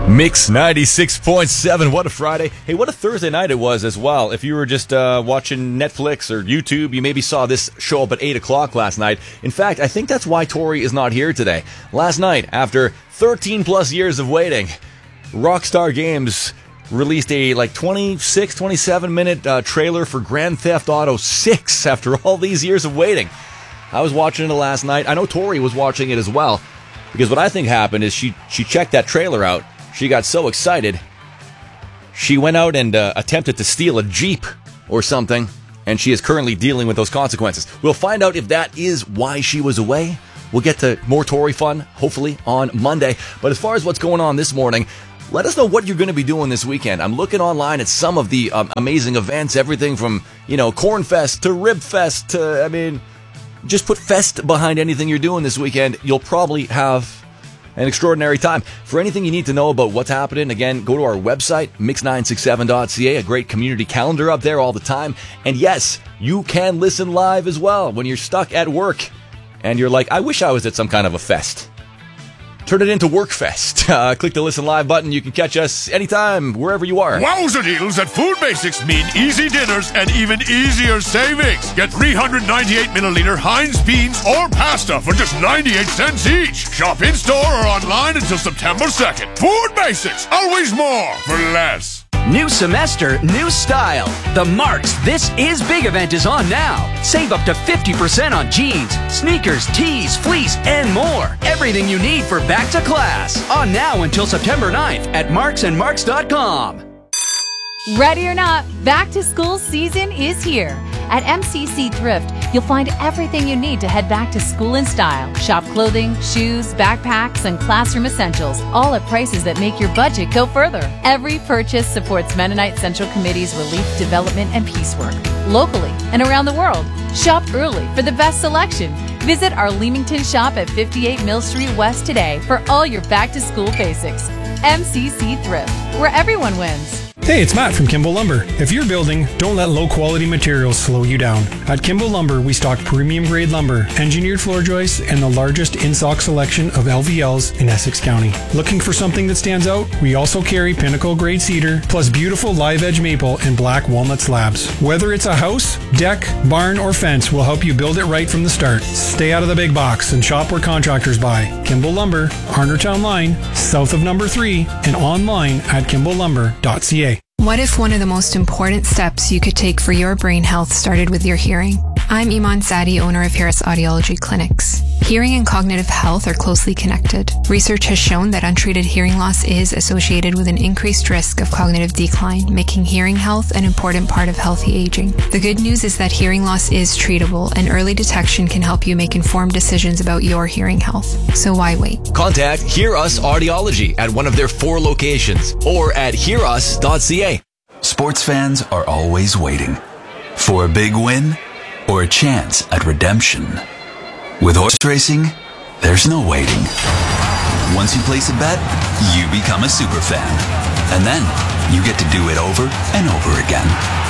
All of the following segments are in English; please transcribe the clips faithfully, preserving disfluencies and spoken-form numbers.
Mix ninety-six point seven. What a Friday. Hey, what a Thursday night it was as well. If you were just uh, watching Netflix or YouTube, you maybe saw this show up at eight o'clock last night. In fact, I think that's why Tori is not here today. Last night, after thirteen plus years of waiting, Rockstar Games released a like twenty-six, twenty-seven minute uh, trailer for Grand Theft Auto six after all these years of waiting. I was watching it last night. I know Tori was watching it as well, because what I think happened is she, she checked that trailer out. She got so excited, she went out and uh, attempted to steal a Jeep or something, and she is currently dealing with those consequences. We'll find out if that is why she was away. We'll get to more Tori fun, hopefully, on Monday. But as far as what's going on this morning, let us know what you're going to be doing this weekend. I'm looking online at some of the um, amazing events, everything from, you know, Corn Fest to Rib Fest to, I mean, just put fest behind anything you're doing this weekend. You'll probably have an extraordinary time. For anything you need to know about what's happening, again, go to our website, mix nine six seven dot c a, a great community calendar up there all the time. And yes, you can listen live as well when you're stuck at work and you're like, I wish I was at some kind of a fest. Turn it into Workfest. Uh, click the Listen Live button. You can catch us anytime, wherever you are. Wowza deals at Food Basics mean easy dinners and even easier savings. Get three hundred ninety-eight milliliter Heinz beans or pasta for just ninety-eight cents each. Shop in-store or online until September second. Food Basics, always more for less. New semester, new style. The Marks This Is Big event is on now. Save up to fifty percent on jeans, sneakers, tees, fleece, and more. Everything you need for back to class. On now until September ninth at marks and marks dot com. Ready or not, back to school season is here. At M C C Thrift, you'll find everything you need to head back to school in style. Shop clothing, shoes, backpacks, and classroom essentials, all at prices that make your budget go further. Every purchase supports Mennonite Central Committee's relief, development, and peace work, locally and around the world. Shop early for the best selection. Visit our Leamington shop at fifty-eight Mill Street West today for all your back-to-school basics. M C C Thrift, where everyone wins. Hey, it's Matt from Kimball Lumber. If you're building, don't let low-quality materials slow you down. At Kimball Lumber, we stock premium-grade lumber, engineered floor joists, and the largest in-stock selection of L V Ls in Essex County. Looking for something that stands out? We also carry pinnacle-grade cedar, plus beautiful live-edge maple and black walnut slabs. Whether it's a house, deck, barn, or fence, we'll help you build it right from the start. Stay out of the big box and shop where contractors buy. Kimball Lumber, Arnertown Line, south of number three, and online at kimball lumber dot c a. What if one of the most important steps you could take for your brain health started with your hearing? I'm Iman Sadi, owner of Harris Audiology Clinics. Hearing and cognitive health are closely connected. Research has shown that untreated hearing loss is associated with an increased risk of cognitive decline, making hearing health an important part of healthy aging. The good news is that hearing loss is treatable, and early detection can help you make informed decisions about your hearing health. So why wait? Contact Hear Us Audiology at one of their four locations or at hear us dot c a. Sports fans are always waiting for a big win or a chance at redemption. With horse racing, there's no waiting. Once you place a bet, you become a super fan. And then you get to do it over and over again.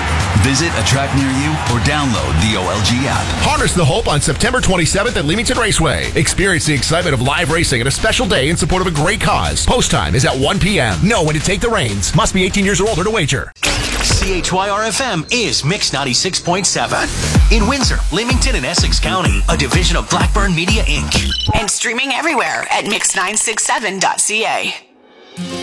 Visit a track near you or download the O L G app. Harness the hope on September twenty-seventh at Leamington Raceway. Experience the excitement of live racing at a special day in support of a great cause. Post time is at one p.m. Know when to take the reins. Must be eighteen years or older to wager. C H Y R F M is Mix ninety-six point seven. In Windsor, Leamington, and Essex County, a division of Blackburn Media, Incorporated. And streaming everywhere at mix nine six seven dot c a.